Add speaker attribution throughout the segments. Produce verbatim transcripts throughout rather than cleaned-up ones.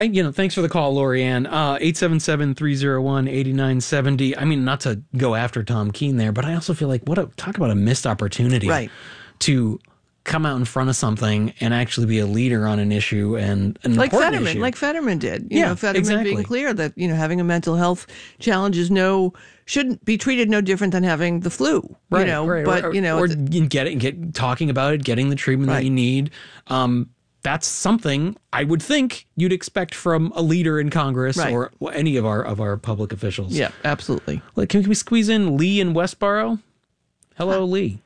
Speaker 1: You know, thanks for the call, Lorianne. Uh, eight seven seven, three oh one, eight nine seven oh. I mean, not to go after Tom Keene there, but I also feel like, what a talk about a missed opportunity
Speaker 2: right.
Speaker 1: to come out in front of something and actually be a leader on an issue and an
Speaker 2: like
Speaker 1: important
Speaker 2: Fetterman,
Speaker 1: issue.
Speaker 2: like Fetterman did. You
Speaker 1: yeah,
Speaker 2: know, Fetterman
Speaker 1: exactly.
Speaker 2: being clear that, you know, having a mental health challenge is no shouldn't be treated no different than having the flu.
Speaker 1: Right,
Speaker 2: you know,
Speaker 1: right.
Speaker 2: but
Speaker 1: or,
Speaker 2: you know,
Speaker 1: or
Speaker 2: the,
Speaker 1: get it, get talking about it, getting the treatment
Speaker 2: right.
Speaker 1: that you need. Um, That's something I would think you'd expect from a leader in Congress
Speaker 2: right.
Speaker 1: or any of our of our public officials.
Speaker 2: Yeah, absolutely.
Speaker 1: Like, can we squeeze in Lee in Westboro? Hello, Hi. Lee.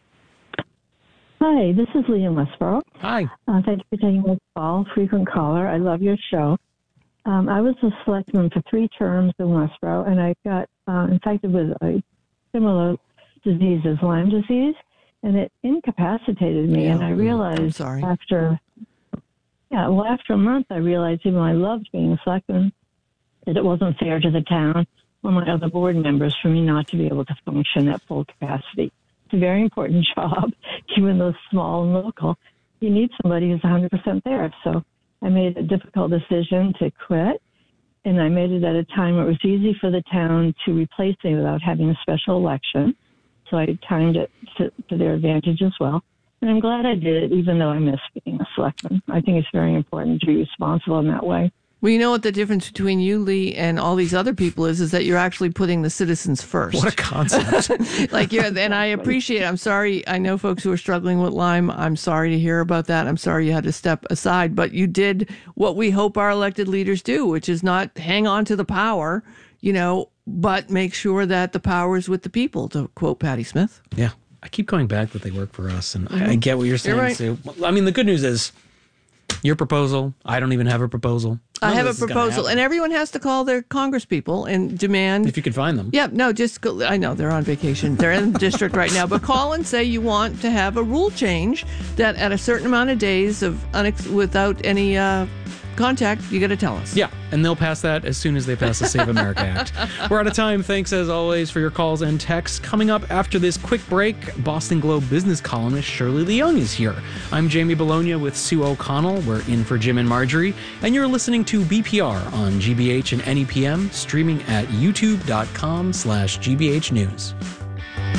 Speaker 3: Hi, this is Lee in Westboro.
Speaker 1: Hi.
Speaker 3: Uh, thank you for taking my call. Frequent caller. I love your show. Um, I was a selectman for three terms in Westboro, and I got uh, infected with a similar disease as Lyme disease, and it incapacitated me.
Speaker 2: Yeah.
Speaker 3: And I realized
Speaker 2: sorry.
Speaker 3: after... Yeah, well, after a month, I realized even though I loved being a selectman, that it wasn't fair to the town or my other board members for me not to be able to function at full capacity. It's a very important job, even though small and local. You need somebody who's one hundred percent there. So I made a difficult decision to quit, and I made it at a time where it was easy for the town to replace me without having a special election. So I timed it to, to their advantage as well. And I'm glad I did it, even though I miss being a selectman. I think it's very important to be responsible in that way.
Speaker 2: Well, you know what the difference between you, Lee, and all these other people is, is that you're actually putting the citizens first.
Speaker 1: What a concept.
Speaker 2: like, yeah, and I appreciate it. I'm sorry. I know folks who are struggling with Lyme. I'm sorry to hear about that. I'm sorry you had to step aside. But you did what we hope our elected leaders do, which is not hang on to the power, you know, but make sure that the power is with the people, to quote Patti Smith.
Speaker 1: Yeah. I keep going back that they work for us, and
Speaker 2: Mm-hmm.
Speaker 1: I, I get what you're saying,
Speaker 2: You're right.
Speaker 1: Sue. I mean, the good news is your proposal, I don't even have a proposal.
Speaker 2: I
Speaker 1: None
Speaker 2: have
Speaker 1: of
Speaker 2: a
Speaker 1: this is gonna
Speaker 2: proposal,
Speaker 1: happen.
Speaker 2: and everyone has to call their congresspeople and demand.
Speaker 1: If you could find them.
Speaker 2: Yeah, no, just go. I know they're on vacation. They're in the district right now, but call and say you want to have a rule change that at a certain amount of days of unex- without any uh, contact, you got to tell us.
Speaker 1: Yeah, and they'll pass that as soon as they pass the Save America Act. We're out of time. Thanks, as always, for your calls and texts. Coming up after this quick break, Boston Globe business columnist Shirley Leung is here. I'm Jamie Bologna with Sue O'Connell. We're in for Jim and Marjorie, and you're listening to B P R on G B H and N E P M, streaming at youtube.com slash GBH News.